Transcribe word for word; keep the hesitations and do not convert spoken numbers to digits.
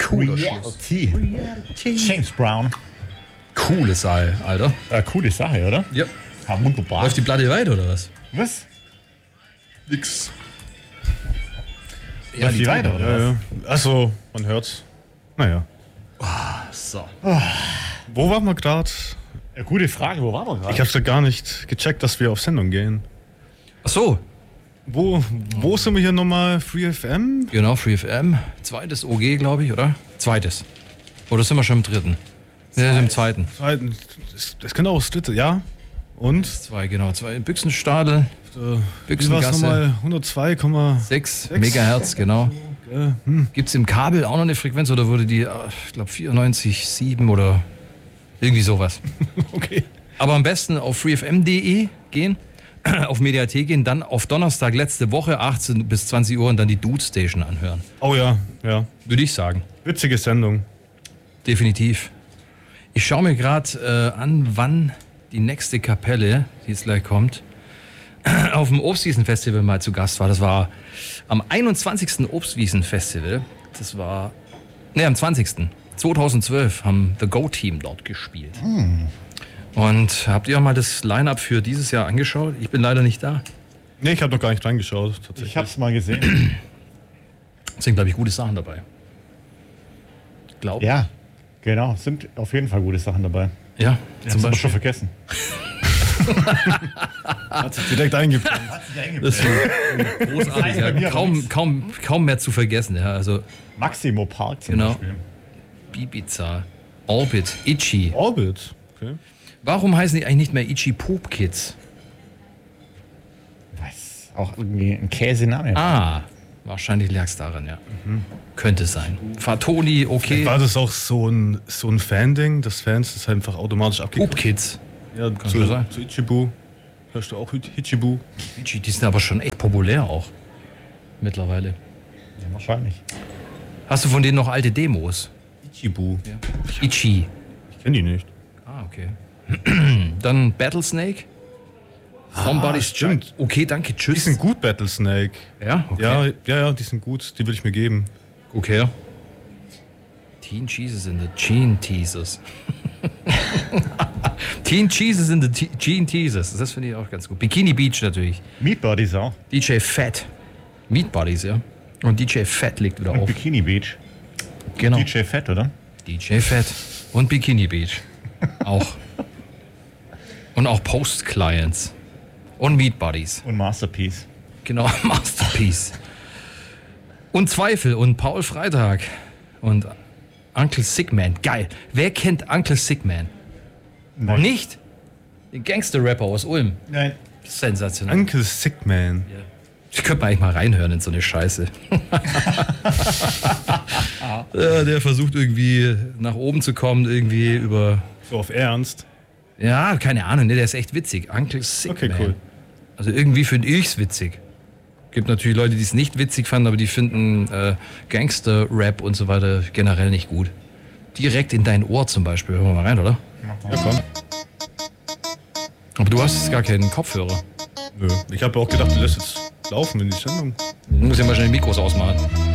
Cooler Schluss. James Brown. Coole Sache, Alter. Äh, coole Sache, oder? Ja. Ja, wunderbar. Läuft die Platte weiter, oder was? Was? Nix. Ja, Läuft die weiter, oder was? Ja, ja. Also, man hört's. Naja. So. Wo waren wir gerade? Ja, gute Frage, wo waren wir gerade? Ich hab's ja gar nicht gecheckt, dass wir auf Sendung gehen. Ach so. Wo, wo sind wir hier nochmal? Free F M? Genau, Free F M. Zweites O G, glaube ich, oder? Zweites. Oder sind wir schon im dritten? Wir sind im zweiten. Zweiten. Das, das könnte auch das dritte, ja. Und? Zwei, genau. Zwei Büchsenstadel. Äh, Wie war es Büchsengasse. nochmal? hundertzwei Komma sechs Megahertz, genau. Äh, hm. Gibt es im Kabel auch noch eine Frequenz oder wurde die, äh, ich glaube, vierundneunzig Komma sieben oder irgendwie sowas? Okay. Aber am besten auf freefm punkt de gehen, auf Mediathek gehen, dann auf Donnerstag letzte Woche, achtzehn bis zwanzig Uhr und dann die Dude Station anhören. Oh ja, ja. Würde ich sagen. Witzige Sendung. Definitiv. Ich schaue mir gerade äh, an, wann die nächste Kapelle, die jetzt gleich kommt, auf dem Obstwiesen-Festival mal zu Gast war. Das war am einundzwanzigsten Obstwiesen-Festival. Das war, ne, am zwanzigsten zweitausendzwölf haben The Go-Team dort gespielt. Hm. Und habt ihr mal das Line-Up für dieses Jahr angeschaut? Ich bin leider nicht da. Nee, ich habe noch gar nicht reingeschaut. Tatsächlich. Ich hab's mal gesehen. Es sind, glaube ich, gute Sachen dabei. Glaub. Ja, genau. Sind auf jeden Fall gute Sachen dabei. Ja, Das zum haben wir schon Beispiel. vergessen. Hat sich direkt eingeplant. Das war großartig. bei mir Ja. aber Kaum, nichts. kaum, kaum mehr zu vergessen. Ja. Also Maximo Park zum Genau. Beispiel. Ibiza, Orbit, Itchy. Orbit. Okay. Warum heißen die eigentlich nicht mehr Itchy Poop Kids? Was? Auch irgendwie ein Käsename. Ah, wahrscheinlich lag es daran, ja. Könnte sein. Fatoni, okay. War das auch so ein, so ein Fan-Ding, dass Fans das einfach automatisch Poop abgekriegt Kids. Ja, Kann zu, schon sein. zu Ichibu. Hörst du auch Hit- Ichibu? Itchy, die sind aber schon echt populär auch. Mittlerweile. Ja, wahrscheinlich. Hast du von denen noch alte Demos? Ichibu. Itchy. Ich kenne die nicht. Ah, okay. Dann Battlesnake. Somebody's stimmt. Strike. Okay, danke, Die tschüss. sind gut, Battlesnake. Ja, okay. Ja, ja, ja, die sind gut. Die will ich mir geben. Okay. Teen Jesus in the Gene Teasers. Teen Jesus in the Te- Gene Teasers. Das finde ich auch ganz gut. Bikini Beach natürlich. Meat Buddies auch. D J Fat. Meat Buddies, ja. Und D J Fat legt wieder Und auf. Bikini Beach. Genau. D J Fett, oder? D J Fat. Und Bikini Beach. Auch. Und auch Post Clients. Und Meat Buddies. Und Masterpiece. Genau, Masterpiece. Und Zweifel und Paul Freitag. Und Uncle Sickman. Geil. Wer kennt Uncle Sickman? Nein. Nicht? Den Gangster-Rapper aus Ulm. Nein. Sensationell. Uncle Sickman. Ich könnte mal eigentlich mal reinhören in so eine Scheiße. Ja, der versucht irgendwie nach oben zu kommen, irgendwie über. So auf Ernst. Ja, keine Ahnung, ne, der ist echt witzig. Uncle Sickman. Okay, cool. Also irgendwie finde ich's witzig. Gibt natürlich Leute, die es nicht witzig fanden, aber die finden äh, Gangster-Rap und so weiter generell nicht gut. Direkt in dein Ohr zum Beispiel. Hören wir mal rein, oder? Ja, komm. Aber du hast jetzt gar keinen Kopfhörer. Nö. Ich habe auch gedacht, du lässt jetzt laufen in die Sendung. Du musst ja mal schnell die Mikros ausmachen.